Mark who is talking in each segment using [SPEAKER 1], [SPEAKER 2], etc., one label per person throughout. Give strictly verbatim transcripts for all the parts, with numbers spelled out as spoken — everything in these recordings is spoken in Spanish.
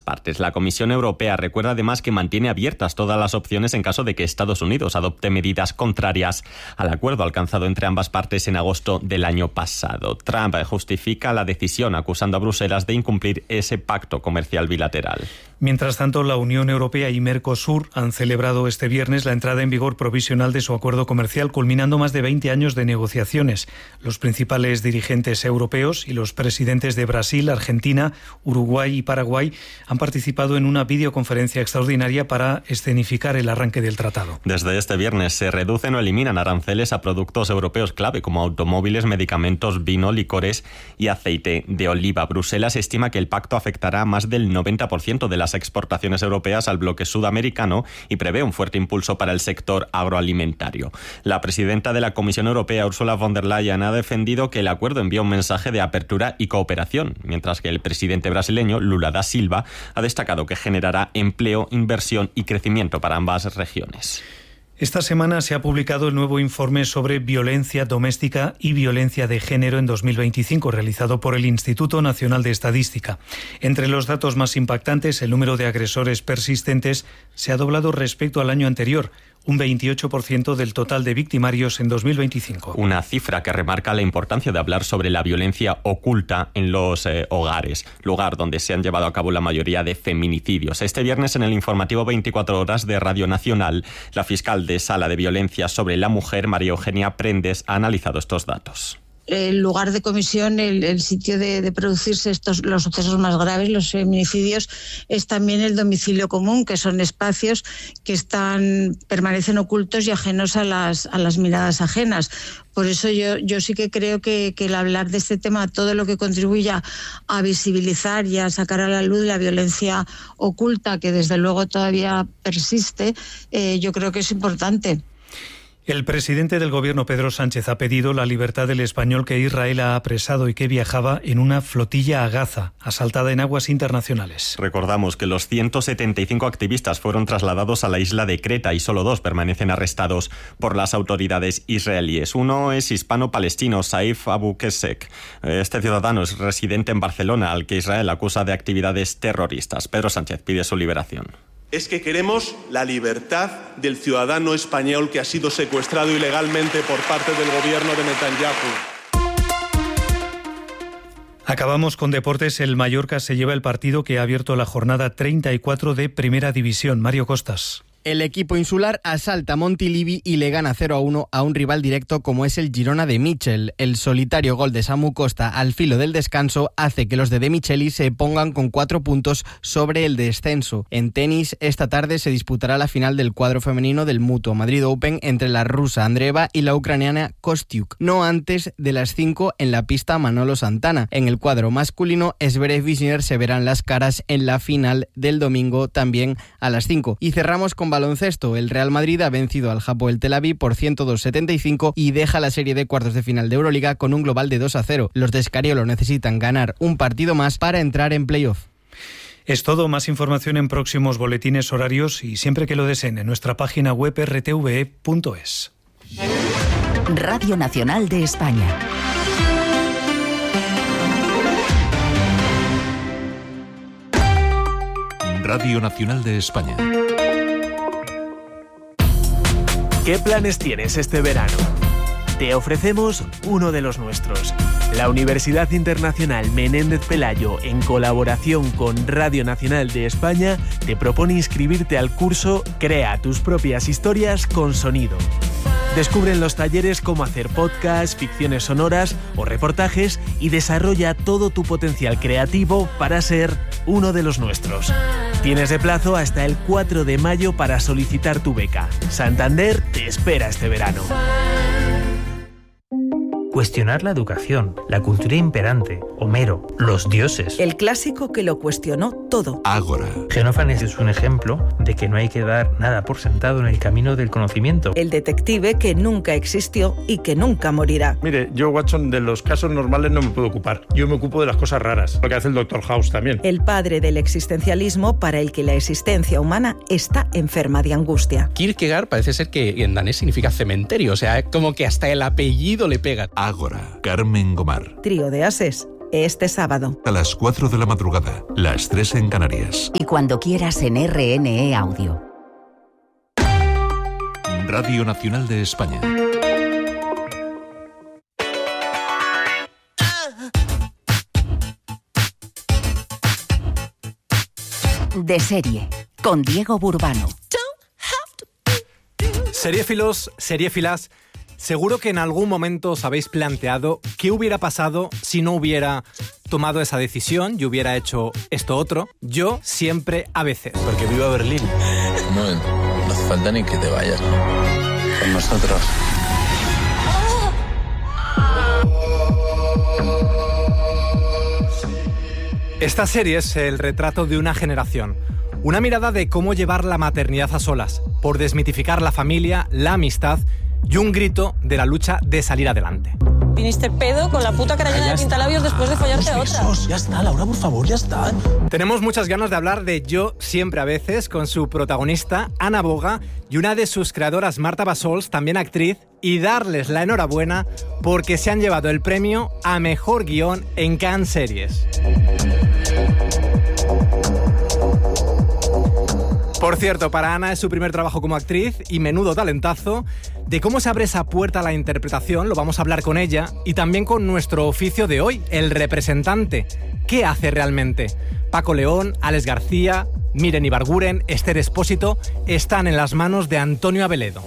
[SPEAKER 1] partes. La Comisión Europea recuerda además que mantiene abiertas todas las opciones en caso de que Estados Unidos adopte medidas contrarias al acuerdo alcanzado entre ambas partes en agosto del año pasado. Trump justifica la decisión acusando a Bruselas de incumplir ese pacto comercial bilateral.
[SPEAKER 2] Mientras tanto, la Unión Europea y Mercosur han celebrado este viernes la entrada en vigor provisional de su acuerdo comercial, culminando más de veinte años de negociaciones. Los principales dirigentes europeos y los presidentes de Brasil, Argentina, Uruguay y Paraguay han participado en una videoconferencia extraordinaria para escenificar el arranque del tratado.
[SPEAKER 1] Desde este viernes se reducen o eliminan aranceles a productos europeos clave como automóviles, medicamentos, vino, licores y aceite de oliva. Bruselas estima que el pacto afectará a más del noventa por ciento de las exportaciones europeas al bloque sudamericano y prevé un fuerte impulso para el sector agroalimentario. La presidenta de la Comisión Europea, Ursula von der Leyen, ha defendido que el acuerdo envía un mensaje de apertura y cooperación, mientras que el presidente brasileño, Lula da Silva, ha destacado que generará empleo, inversión y crecimiento para ambas regiones.
[SPEAKER 2] Esta semana se ha publicado el nuevo informe sobre violencia doméstica y violencia de género en dos mil veinticinco, realizado por el Instituto Nacional de Estadística. Entre los datos más impactantes, el número de agresores persistentes se ha doblado respecto al año anterior, un veintiocho por ciento del total de victimarios en dos mil veinticinco.
[SPEAKER 1] Una cifra que remarca la importancia de hablar sobre la violencia oculta en los eh, hogares, lugar donde se han llevado a cabo la mayoría de feminicidios. Este viernes, en el informativo veinticuatro horas de Radio Nacional, la fiscal de Sala de Violencia sobre la Mujer, María Eugenia Prendes, ha analizado estos datos.
[SPEAKER 3] El lugar de comisión, el, el sitio de, de producirse estos los sucesos más graves, los feminicidios, es también el domicilio común, que son espacios que están permanecen ocultos y ajenos a las a las miradas ajenas. Por eso yo yo sí que creo que, que el hablar de este tema, todo lo que contribuya a visibilizar y a sacar a la luz la violencia oculta, que desde luego todavía persiste, eh, yo creo que es importante.
[SPEAKER 2] El presidente del Gobierno, Pedro Sánchez, ha pedido la libertad del español que Israel ha apresado y que viajaba en una flotilla a Gaza, asaltada en aguas internacionales.
[SPEAKER 1] Recordamos que los ciento setenta y cinco activistas fueron trasladados a la isla de Creta y solo dos permanecen arrestados por las autoridades israelíes. Uno es hispano-palestino, Saif Abu Kesek. Este ciudadano es residente en Barcelona, al que Israel acusa de actividades terroristas. Pedro Sánchez pide su liberación.
[SPEAKER 4] Es que queremos la libertad del ciudadano español que ha sido secuestrado ilegalmente por parte del gobierno de Netanyahu.
[SPEAKER 2] Acabamos con deportes. El Mallorca se lleva el partido que ha abierto la jornada treinta y cuatro de Primera División. Mario Costas.
[SPEAKER 5] El equipo insular asalta Montilivi y le gana cero a uno a un rival directo como es el Girona de Michel. El solitario gol de Samu Costa al filo del descanso hace que los de De Micheli se pongan con cuatro puntos sobre el descenso. En tenis, esta tarde se disputará la final del cuadro femenino del Mutuo Madrid Open entre la rusa Andreeva y la ucraniana Kostyuk. No antes de las cinco en la pista Manolo Santana. En el cuadro masculino, Zverev y Sinner se verán las caras en la final del domingo también a las cinco. Y cerramos con baloncesto. El Real Madrid ha vencido al Hapoel Tel Aviv por ciento dos a setenta y cinco y deja la serie de cuartos de final de Euroliga con un global de dos a cero. Los de Scariolo necesitan ganar un partido más para entrar en playoff.
[SPEAKER 2] Es todo. Más información en próximos boletines horarios y siempre que lo deseen en nuestra página web erre te ve e punto es.
[SPEAKER 6] Radio Nacional de España.
[SPEAKER 7] Radio Nacional de España.
[SPEAKER 8] ¿Qué planes tienes este verano? Te ofrecemos uno de los nuestros. La Universidad Internacional Menéndez Pelayo, en colaboración con Radio Nacional de España, te propone inscribirte al curso Crea tus propias historias con sonido. Descubre en los talleres cómo hacer podcasts, ficciones sonoras o reportajes y desarrolla todo tu potencial creativo para ser uno de los nuestros. Tienes de plazo hasta el cuatro de mayo para solicitar tu beca. Santander te espera este verano.
[SPEAKER 9] Cuestionar la educación, la cultura imperante, Homero, los dioses.
[SPEAKER 10] El clásico que lo cuestionó todo.
[SPEAKER 7] Ágora.
[SPEAKER 9] Xenófanes es un ejemplo de que no hay que dar nada por sentado en el camino del conocimiento.
[SPEAKER 10] El detective que nunca existió y que nunca morirá.
[SPEAKER 11] Mire, yo, Watson, de los casos normales no me puedo ocupar. Yo me ocupo de las cosas raras, lo que hace el doctor House también.
[SPEAKER 10] El padre del existencialismo para el que la existencia humana está enferma de angustia.
[SPEAKER 12] Kierkegaard parece ser que en danés significa cementerio, o sea, como que hasta el apellido le pega.
[SPEAKER 7] Ágora. Carmen Gomar.
[SPEAKER 10] Trío de ases este sábado.
[SPEAKER 7] A las cuatro de la madrugada, las tres en Canarias.
[SPEAKER 6] Y cuando quieras en R N E Audio.
[SPEAKER 7] Radio Nacional de España.
[SPEAKER 6] De serie, con Diego Burbano.
[SPEAKER 13] Seriéfilos, seriéfilas, seguro que en algún momento os habéis planteado qué hubiera pasado si no hubiera tomado esa decisión y hubiera hecho esto otro. Yo siempre a veces.
[SPEAKER 14] Porque viva Berlín.
[SPEAKER 15] No, no hace falta ni que te vayas. Con nosotros.
[SPEAKER 13] Esta serie es el retrato de una generación. Una mirada de cómo llevar la maternidad a solas, por desmitificar la familia, la amistad y un grito de la lucha de salir adelante.
[SPEAKER 16] Viniste pedo con la puta cara llena de pintalabios después de follarte a otra.
[SPEAKER 14] Ya está, Laura, por favor, ya está.
[SPEAKER 13] Tenemos muchas ganas de hablar de Yo siempre a veces con su protagonista, Ana Boga, y una de sus creadoras, Marta Bassols, también actriz, y darles la enhorabuena porque se han llevado el premio a Mejor Guión en Cannes Series. Por cierto, para Ana es su primer trabajo como actriz y menudo talentazo. De cómo se abre esa puerta a la interpretación lo vamos a hablar con ella y también con nuestro oficio de hoy, el representante. ¿Qué hace realmente? Paco León, Alex García, Miren Ibarguren, Esther Espósito están en las manos de Antonio Abeledo.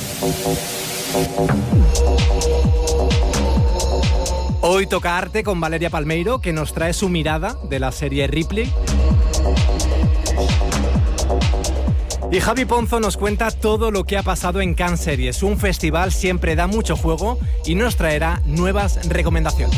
[SPEAKER 13] Hoy toca arte con Valeria Palmeiro, que nos trae su mirada de la serie Ripley. Y Javi Ponzo nos cuenta todo lo que ha pasado en Cannes Series. Un festival siempre da mucho juego y nos traerá nuevas recomendaciones.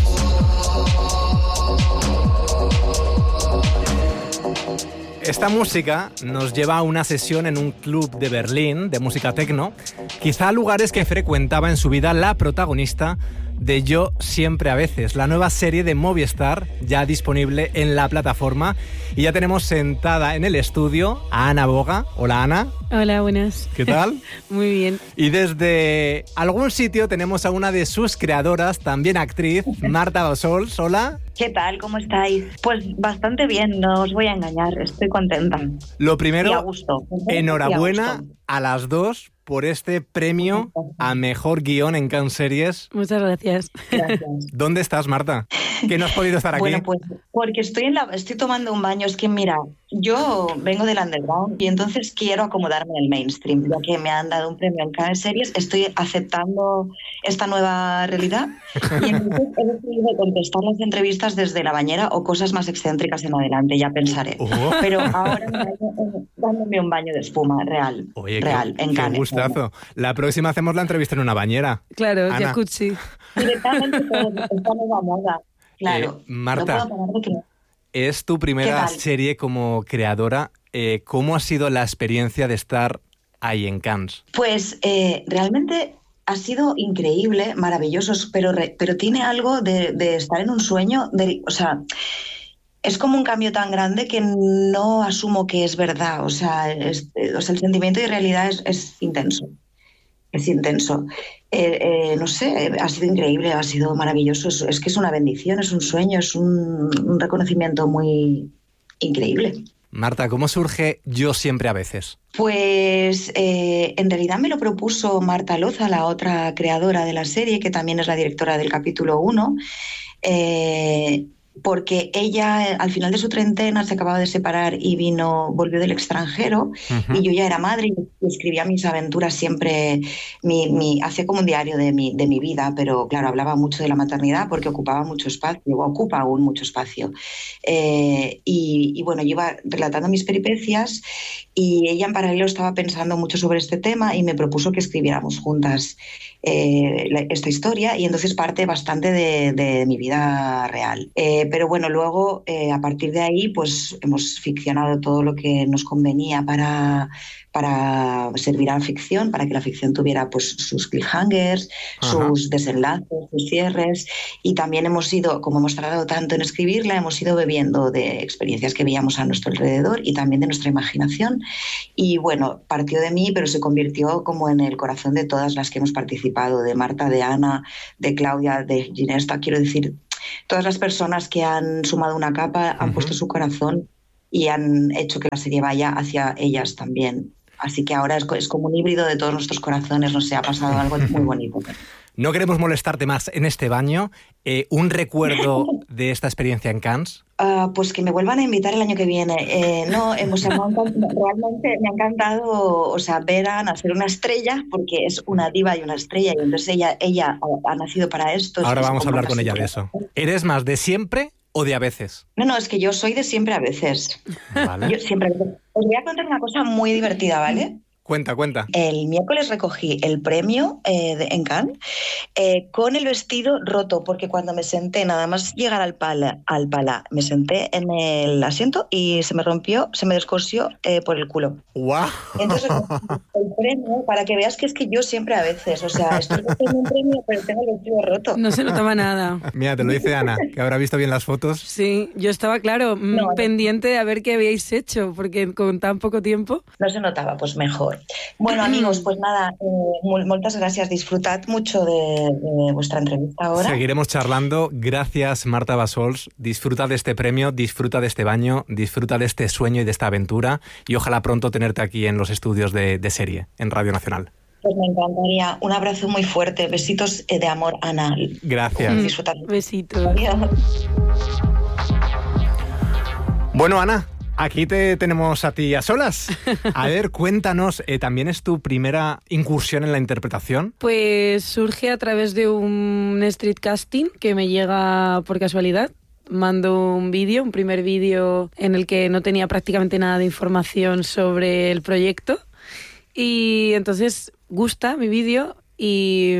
[SPEAKER 13] Esta música nos lleva a una sesión en un club de Berlín de música techno, quizá lugares que frecuentaba en su vida la protagonista de Yo siempre a veces, la nueva serie de Movistar ya disponible en la plataforma. Y ya tenemos sentada en el estudio a Ana Boga. Hola, Ana.
[SPEAKER 17] Hola, buenas.
[SPEAKER 13] ¿Qué tal?
[SPEAKER 17] Muy bien.
[SPEAKER 13] Y desde algún sitio tenemos a una de sus creadoras, también actriz, Marta Bassols. Hola.
[SPEAKER 18] ¿Qué tal? ¿Cómo estáis? Pues bastante bien, no os voy a engañar, estoy contenta.
[SPEAKER 13] Lo primero,
[SPEAKER 18] y a gusto.
[SPEAKER 13] enhorabuena
[SPEAKER 18] a, gusto.
[SPEAKER 13] a las dos por este premio a Mejor Guión en Cannes Series.
[SPEAKER 17] Muchas gracias.
[SPEAKER 18] Gracias.
[SPEAKER 13] ¿Dónde estás, Marta? ¿Que no has podido estar aquí?
[SPEAKER 18] Bueno, pues porque estoy, en la, estoy tomando un baño. Es que mira, yo vengo del underground y entonces quiero acomodarme en el mainstream. Ya que me han dado un premio en Cannes Series, estoy aceptando esta nueva realidad y entonces he decidido contestar las entrevistas desde la bañera o cosas más excéntricas en adelante, ya pensaré. Oh. Pero ahora me baño, dándome un baño de espuma real.
[SPEAKER 13] Oye,
[SPEAKER 18] real,
[SPEAKER 13] qué,
[SPEAKER 18] en
[SPEAKER 13] qué
[SPEAKER 18] Cannes.
[SPEAKER 13] Gustazo. La próxima hacemos la entrevista en una bañera.
[SPEAKER 17] Claro,
[SPEAKER 13] Ana.
[SPEAKER 17] jacuzzi.
[SPEAKER 18] Directamente con esta nueva moda. Claro.
[SPEAKER 13] Eh, Marta,
[SPEAKER 18] no puedo parar de
[SPEAKER 13] es tu primera serie como creadora. Eh, ¿Cómo ha sido la experiencia de estar ahí en Cannes?
[SPEAKER 18] Pues eh, realmente ha sido increíble, maravilloso, pero, re, pero tiene algo de, de estar en un sueño. De, o sea, es como un cambio tan grande que no asumo que es verdad. O sea, es, o sea el sentimiento de realidad es, es intenso. Es intenso. Eh, eh, no sé, ha sido increíble, ha sido maravilloso. Es, es que es una bendición, es un sueño, es un, un reconocimiento muy increíble.
[SPEAKER 13] Marta, ¿cómo surge Yo siempre a veces?
[SPEAKER 18] Pues eh, en realidad me lo propuso Marta Loza, la otra creadora de la serie, que también es la directora del capítulo uno. Eh, porque ella al final de su treintena se acababa de separar y vino, volvió del extranjero. Uh-huh. Y yo ya era madre y escribía mis aventuras siempre, mi, mi, hacía como un diario de mi, de mi vida, pero claro, hablaba mucho de la maternidad porque ocupaba mucho espacio, o ocupa aún mucho espacio. Eh, y, y bueno, yo iba relatando mis peripecias y ella en paralelo estaba pensando mucho sobre este tema y me propuso que escribiéramos juntas eh, la, esta historia, y entonces parte bastante de, de mi vida real. Eh, pero bueno, luego eh, a partir de ahí pues hemos ficcionado todo lo que nos convenía para, para servir a la ficción, para que la ficción tuviera pues sus cliffhangers, Ajá. sus desenlaces, sus cierres, y también hemos ido, como hemos tardado tanto en escribirla, hemos ido bebiendo de experiencias que veíamos a nuestro alrededor y también de nuestra imaginación. Y bueno, partió de mí, pero se convirtió como en el corazón de todas las que hemos participado, de Marta, de Ana, de Claudia, de Ginesta. Quiero decir, todas las personas que han sumado una capa han uh-huh. puesto su corazón y han hecho que la serie vaya hacia ellas también. Así que ahora es, es como un híbrido de todos nuestros corazones, no sé, ha pasado algo muy bonito.
[SPEAKER 13] No queremos molestarte más en este baño. Eh, ¿Un recuerdo de esta experiencia en Cannes?
[SPEAKER 18] Uh, pues que me vuelvan a invitar el año que viene. Eh, no, eh, o sea, me ha realmente me ha encantado, o sea, ver a Ana ser una estrella, porque es una diva y una estrella, y entonces ella, ella ha, ha nacido para esto.
[SPEAKER 13] Ahora vamos a hablar con ella de eso. ¿Eres más de siempre o de a veces?
[SPEAKER 18] No, no, es que yo soy de siempre a veces.
[SPEAKER 13] Vale.
[SPEAKER 18] Yo siempre. Os voy a contar una cosa muy divertida, ¿vale?
[SPEAKER 13] Cuenta, cuenta.
[SPEAKER 18] El miércoles recogí el premio eh, de, en Cannes eh, con el vestido roto, porque cuando me senté, nada más llegar al pala, al pala, me senté en el asiento y se me rompió, se me descosió eh, por el culo.
[SPEAKER 13] ¡Guau!
[SPEAKER 18] Entonces, el premio, para que veas que es que yo siempre a veces, o sea, estoy haciendo un premio, pero tengo el vestido roto.
[SPEAKER 17] No se notaba nada.
[SPEAKER 13] Mira, te lo dice Ana, que habrá visto bien las fotos.
[SPEAKER 17] Sí, yo estaba, claro, no, pendiente de a ver qué habíais hecho, porque con tan poco tiempo...
[SPEAKER 18] No se notaba, pues mejor. Bueno, amigos, pues nada, eh, muchas gracias. Disfrutad mucho de, de vuestra entrevista ahora.
[SPEAKER 13] Seguiremos charlando. Gracias, Marta Bassols. Disfruta de este premio, disfruta de este baño, disfruta de este sueño y de esta aventura. Y ojalá pronto tenerte aquí en los estudios de, de serie, en Radio Nacional.
[SPEAKER 18] Pues me encantaría. Un abrazo muy fuerte. Besitos de amor, Ana.
[SPEAKER 13] Gracias.
[SPEAKER 18] Disfrutad.
[SPEAKER 17] Besitos.
[SPEAKER 18] Adiós.
[SPEAKER 13] Bueno, Ana, aquí te tenemos a ti a solas. A ver, cuéntanos, eh, ¿también es tu primera incursión en la interpretación?
[SPEAKER 17] Pues surge a través de un street casting que me llega por casualidad. Mando un vídeo, un primer vídeo en el que no tenía prácticamente nada de información sobre el proyecto. Y entonces gusta mi vídeo y...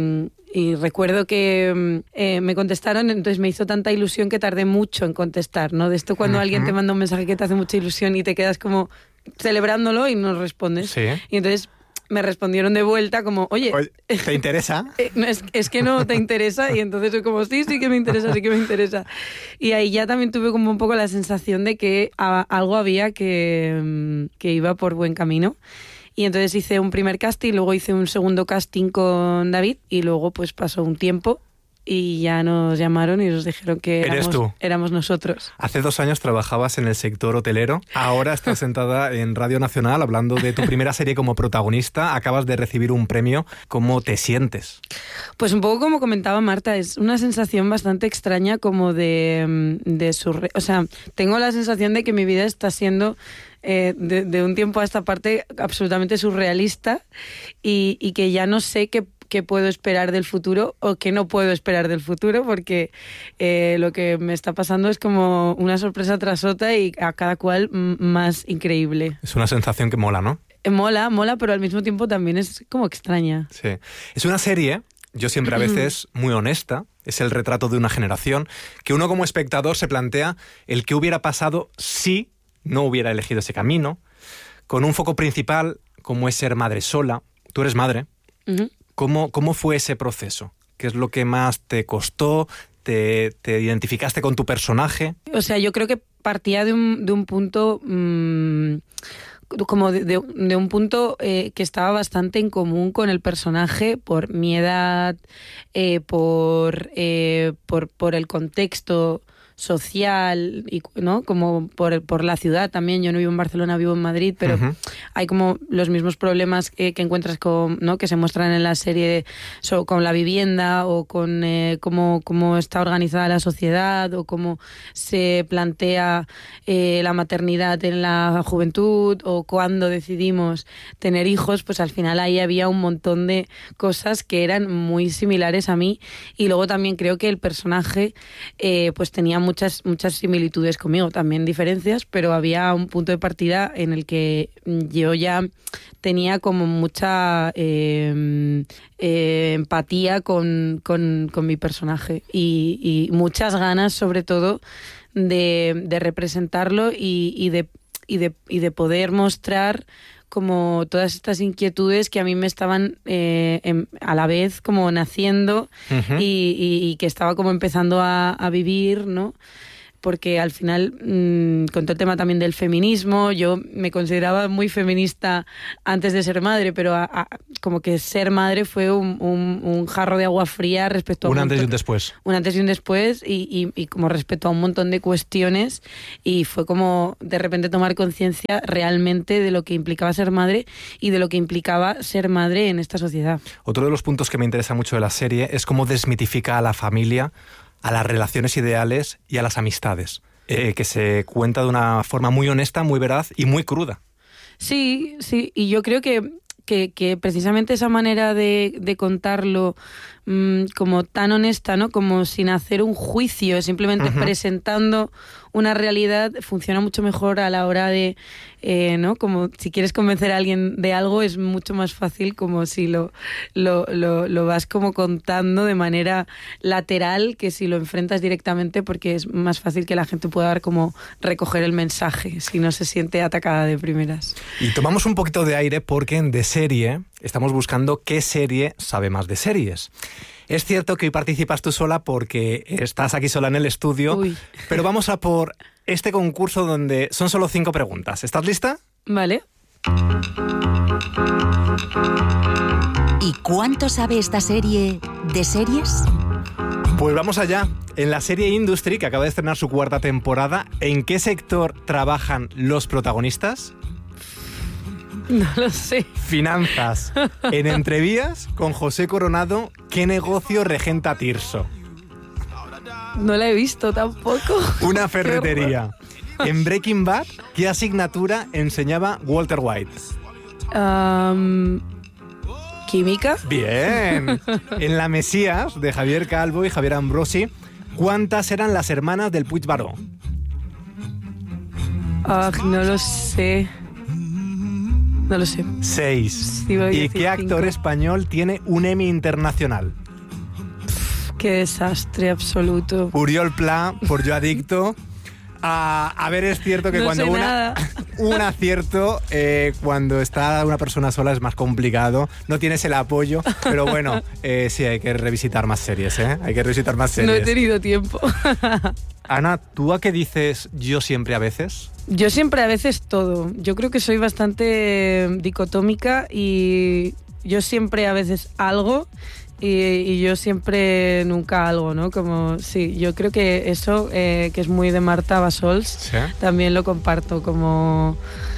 [SPEAKER 17] Y recuerdo que eh, me contestaron, entonces me hizo tanta ilusión que tardé mucho en contestar, ¿no? De esto cuando uh-huh. alguien te manda un mensaje que te hace mucha ilusión y te quedas como celebrándolo y no respondes.
[SPEAKER 13] Sí.
[SPEAKER 17] Y entonces me respondieron de vuelta como, oye...
[SPEAKER 13] oye ¿te interesa?
[SPEAKER 17] es, es que no te interesa. Y entonces yo como, sí, sí que me interesa, sí que me interesa. Y ahí ya también tuve como un poco la sensación de que a, algo había que, que iba por buen camino. Y entonces hice un primer casting, luego hice un segundo casting con David y luego pues pasó un tiempo y ya nos llamaron y nos dijeron que
[SPEAKER 13] ¿Eres
[SPEAKER 17] éramos,
[SPEAKER 13] tú?
[SPEAKER 17] éramos nosotros.
[SPEAKER 13] Hace dos años trabajabas en el sector hotelero, ahora estás sentada en Radio Nacional hablando de tu primera serie como protagonista, acabas de recibir un premio. ¿Cómo te sientes?
[SPEAKER 17] Pues un poco como comentaba Marta, es una sensación bastante extraña como de, de surre... O sea, tengo la sensación de que mi vida está siendo... Eh, de, de un tiempo a esta parte absolutamente surrealista y, y que ya no sé qué, qué puedo esperar del futuro o qué no puedo esperar del futuro porque eh, lo que me está pasando es como una sorpresa tras otra y a cada cual m- más increíble.
[SPEAKER 13] Es una sensación que mola, ¿no?
[SPEAKER 17] Eh, mola, mola, pero al mismo tiempo también es como extraña.
[SPEAKER 13] Sí. Es una serie, yo siempre a veces muy honesta, es el retrato de una generación que uno como espectador se plantea el qué hubiera pasado si no hubiera elegido ese camino, con un foco principal como es ser madre sola. Tú eres madre.
[SPEAKER 17] Uh-huh.
[SPEAKER 13] ¿Cómo, ¿Cómo fue ese proceso? ¿Qué es lo que más te costó? ¿Te, te identificaste con tu personaje?
[SPEAKER 17] O sea, yo creo que partía de un, de un punto... Mmm, como de, de, de un punto eh, que estaba bastante en común con el personaje por mi edad, eh, por, eh, por, por el contexto social, y, ¿no? Como por, por la ciudad también. Yo no vivo en Barcelona, vivo en Madrid, pero uh-huh. hay como los mismos problemas que, que encuentras con, ¿no? que se muestran en la serie so, con la vivienda o con eh, cómo, cómo está organizada la sociedad o cómo se plantea eh, la maternidad en la juventud o cuándo decidimos tener hijos. Pues al final ahí había un montón de cosas que eran muy similares a mí y luego también creo que el personaje eh, pues tenía muchas, muchas similitudes conmigo, también diferencias, pero había un punto de partida en el que yo ya tenía como mucha eh, eh, empatía con, con, con mi personaje y, y muchas ganas sobre todo de, de representarlo y, y, de, y, de, y de poder mostrar como todas estas inquietudes que a mí me estaban eh, en, a la vez como naciendo uh-huh. y, y, y que estaba como empezando a, a vivir, ¿no? porque al final, mmm, con todo el tema también del feminismo, yo me consideraba muy feminista antes de ser madre, pero a, a, como que ser madre fue un, un, un jarro de agua fría respecto a...
[SPEAKER 13] Un
[SPEAKER 17] un
[SPEAKER 13] antes
[SPEAKER 17] montón,
[SPEAKER 13] y un después.
[SPEAKER 17] Un antes y un después, y, y, y como respecto a un montón de cuestiones, y fue como de repente tomar conciencia realmente de lo que implicaba ser madre y de lo que implicaba ser madre en esta sociedad.
[SPEAKER 13] Otro de los puntos que me interesa mucho de la serie es cómo desmitifica a la familia, a las relaciones ideales y a las amistades, eh, que se cuenta de una forma muy honesta, muy veraz y muy cruda.
[SPEAKER 17] Sí, sí, y yo creo que, que, que precisamente esa manera de, de contarlo mmm, como tan honesta, ¿no? Como sin hacer un juicio, simplemente uh-huh. presentando una realidad, funciona mucho mejor a la hora de, eh, ¿no? Como si quieres convencer a alguien de algo, es mucho más fácil como si lo, lo, lo, lo vas como contando de manera lateral que si lo enfrentas directamente, porque es más fácil que la gente pueda dar como recoger el mensaje si no se siente atacada de primeras.
[SPEAKER 13] Y tomamos un poquito de aire porque en De Serie estamos buscando qué serie sabe más de series. Es cierto que hoy participas tú sola porque estás aquí sola en el estudio, Uy. pero vamos a por este concurso donde son solo cinco preguntas. ¿Estás lista?
[SPEAKER 17] Vale.
[SPEAKER 6] ¿Y cuánto sabe esta serie de series?
[SPEAKER 13] Pues vamos allá. En la serie Industry, que acaba de estrenar su cuarta temporada, ¿en qué sector trabajan los protagonistas?
[SPEAKER 17] No lo sé.
[SPEAKER 13] Finanzas. En Entrevías, con José Coronado, ¿qué negocio regenta Tirso?
[SPEAKER 17] No la he visto tampoco.
[SPEAKER 13] Una ferretería. En Breaking Bad, ¿qué asignatura enseñaba Walter White?
[SPEAKER 17] Um, ¿Química?
[SPEAKER 13] Bien. En La Mesías, de Javier Calvo y Javier Ambrosi, ¿cuántas eran las hermanas del Puigbaró?
[SPEAKER 17] Ah, no lo sé. No lo sé.
[SPEAKER 13] Seis.
[SPEAKER 17] Sí,
[SPEAKER 13] ¿Y qué actor
[SPEAKER 17] cinco.
[SPEAKER 13] español tiene un Emmy internacional?
[SPEAKER 17] Pff, qué desastre absoluto.
[SPEAKER 13] Uriol Pla, por Yo Adicto. A, a ver, es cierto que
[SPEAKER 17] no
[SPEAKER 13] cuando
[SPEAKER 17] sé
[SPEAKER 13] una,
[SPEAKER 17] nada.
[SPEAKER 13] un acierto, eh, cuando está una persona sola es más complicado. No tienes el apoyo, pero bueno, eh, sí, hay que revisitar más series, ¿eh? Hay que revisitar más series.
[SPEAKER 17] No he tenido tiempo.
[SPEAKER 13] Ana, ¿tú a qué dices yo siempre a veces?
[SPEAKER 17] Yo siempre a veces todo. Yo creo que soy bastante dicotómica y yo siempre a veces algo y, y yo siempre nunca algo, ¿no? Como, sí, yo creo que eso, eh, que es muy de Marta Basols, ¿sí? También lo comparto, como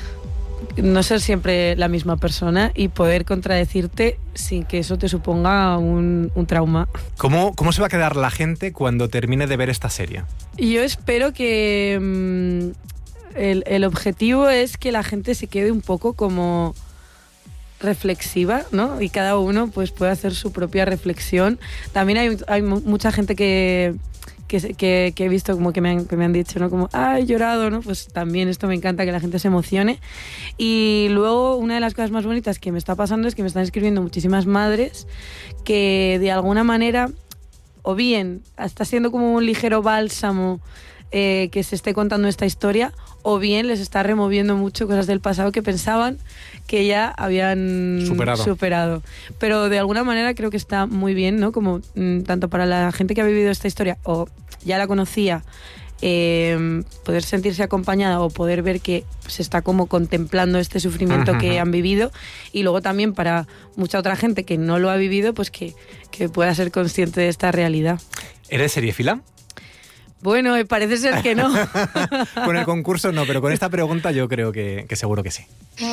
[SPEAKER 17] no ser siempre la misma persona y poder contradecirte sin que eso te suponga un, un trauma.
[SPEAKER 13] ¿Cómo, ¿Cómo se va a quedar la gente cuando termine de ver esta serie?
[SPEAKER 17] Yo espero que... Mmm, El, el objetivo es que la gente se quede un poco como reflexiva, ¿no? Y cada uno pues puede hacer su propia reflexión. También hay, hay mucha gente que, que, que, que he visto como que me, han, que me han dicho, ¿no? Como, ah, he llorado, ¿no? Pues también esto me encanta, que la gente se emocione. Y luego una de las cosas más bonitas que me está pasando es que me están escribiendo muchísimas madres que de alguna manera, o bien está siendo como un ligero bálsamo eh, que se esté contando esta historia, o bien les está removiendo mucho cosas del pasado que pensaban que ya habían
[SPEAKER 13] superado.
[SPEAKER 17] superado. Pero de alguna manera creo que está muy bien, ¿no? Como mm, tanto para la gente que ha vivido esta historia o ya la conocía, eh, poder sentirse acompañada o poder ver que se está como contemplando este sufrimiento uh-huh. que han vivido, y luego también para mucha otra gente que no lo ha vivido, pues que, que pueda ser consciente de esta realidad.
[SPEAKER 13] ¿Eres seriéfila?
[SPEAKER 17] Bueno, parece ser que no.
[SPEAKER 13] Con el concurso no, pero con esta pregunta yo creo que, que seguro que sí.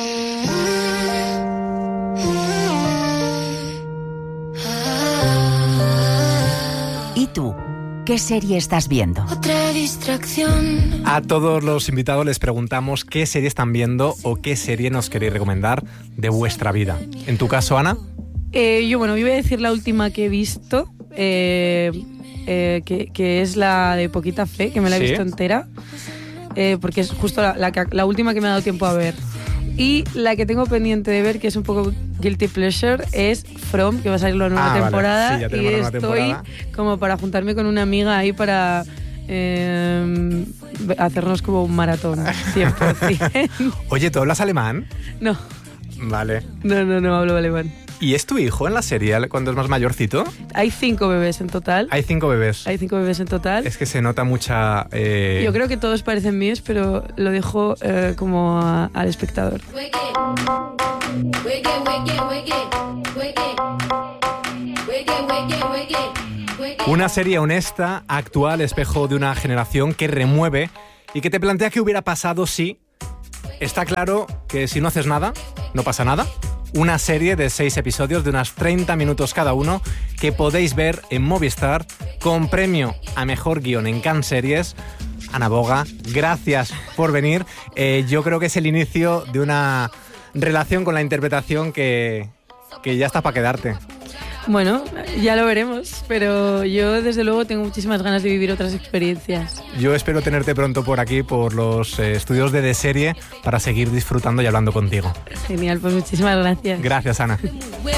[SPEAKER 6] ¿Y tú? ¿Qué serie estás viendo?
[SPEAKER 19] Otra distracción.
[SPEAKER 13] A todos los invitados les preguntamos qué serie están viendo o qué serie nos queréis recomendar de vuestra vida. En tu caso, Ana.
[SPEAKER 17] Eh, yo, bueno, yo voy a decir la última que he visto. Eh... Eh, que, que es la de Poquita Fe, que me la he ¿Sí? visto entera, eh, porque es justo la, la, la última que me ha dado tiempo a ver. Y la que tengo pendiente de ver, que es un poco guilty pleasure, es From, que va a salir la nueva
[SPEAKER 13] ah,
[SPEAKER 17] temporada.
[SPEAKER 13] Vale. Sí,
[SPEAKER 17] y
[SPEAKER 13] nueva
[SPEAKER 17] estoy
[SPEAKER 13] temporada.
[SPEAKER 17] como para juntarme con una amiga ahí para eh, hacernos como un maratón, cien por ciento.
[SPEAKER 13] Oye, ¿tú hablas alemán?
[SPEAKER 17] No.
[SPEAKER 13] Vale.
[SPEAKER 17] No, no, no hablo alemán.
[SPEAKER 13] ¿Y es tu hijo en la serie cuando es más mayorcito?
[SPEAKER 17] Hay cinco bebés en total.
[SPEAKER 13] Hay cinco bebés.
[SPEAKER 17] Hay cinco bebés en total.
[SPEAKER 13] Es que se nota mucha... Eh...
[SPEAKER 17] Yo creo que todos parecen míos, pero lo dejo eh, como a, al espectador.
[SPEAKER 13] Una serie honesta, actual, espejo de una generación que remueve y que te plantea qué hubiera pasado si... Está claro que si no haces nada, no pasa nada. Una serie de seis episodios de unos treinta minutos cada uno que podéis ver en Movistar con premio a Mejor Guión en Cannes Series. Ana Boga, gracias por venir. Eh, yo creo que es el inicio de una relación con la interpretación que, que ya está para quedarte.
[SPEAKER 17] Bueno, ya lo veremos, pero yo desde luego tengo muchísimas ganas de vivir otras experiencias.
[SPEAKER 13] Yo espero tenerte pronto por aquí, por los eh, estudios de De Serie, para seguir disfrutando y hablando contigo.
[SPEAKER 17] Genial, pues muchísimas gracias.
[SPEAKER 13] Gracias, Ana.